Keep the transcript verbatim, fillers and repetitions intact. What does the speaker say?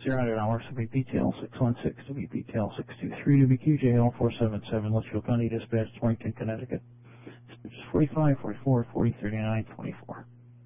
zero hundred hours W P T L six one six, W P T L six two three, W Q J L four seven seven, Litchfield County Dispatch, Torrington, Connecticut. forty-five, forty-four, forty, thirty-nine, twenty-four.